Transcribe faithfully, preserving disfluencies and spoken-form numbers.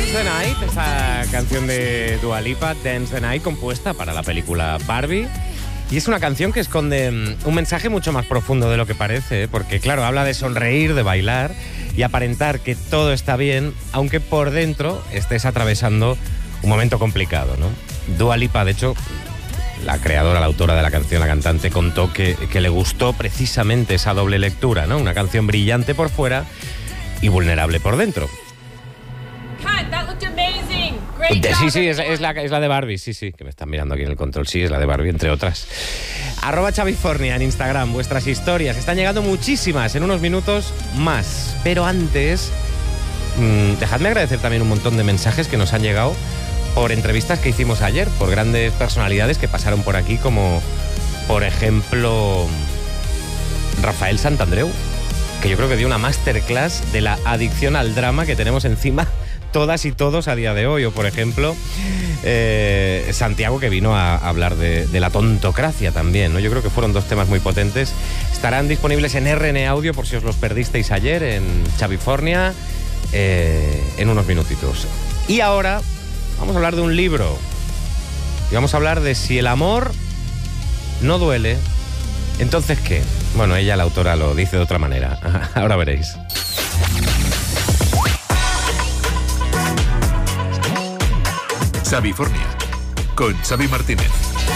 Dance the Night, esa canción de Dua Lipa, Dance the Night, compuesta para la película Barbie. Y es una canción que esconde un mensaje mucho más profundo de lo que parece, ¿eh? Porque claro, habla de sonreír, de bailar y aparentar que todo está bien, aunque por dentro estés atravesando un momento complicado, ¿no? Dua Lipa, de hecho, la creadora, la autora de la canción, la cantante, contó que, que le gustó precisamente esa doble lectura, ¿no? Una canción brillante por fuera y vulnerable por dentro. De, sí, sí, es, es, la, es la de Barbie, sí, sí, que me están mirando aquí en el control, sí, es la de Barbie, entre otras. Arroba Xavifornia en Instagram, vuestras historias, están llegando muchísimas, en unos minutos más. Pero antes, mmm, dejadme agradecer también un montón de mensajes que nos han llegado por entrevistas que hicimos ayer, por grandes personalidades que pasaron por aquí, como, por ejemplo, Rafael Santandreu, que yo creo que dio una masterclass de la adicción al drama que tenemos encima todas y todos a día de hoy. O, por ejemplo, eh, Santiago, que vino a hablar de, de la tontocracia también, ¿no? Yo creo que fueron dos temas muy potentes. Estarán disponibles en R N Audio por si os los perdisteis ayer, en Xavifornia, eh, en unos minutitos. Y ahora vamos a hablar de un libro. Y vamos a hablar de si el amor no duele, ¿entonces qué? Bueno, ella, la autora, lo dice de otra manera. Ahora veréis. Xavifornia, con Xavi Martínez.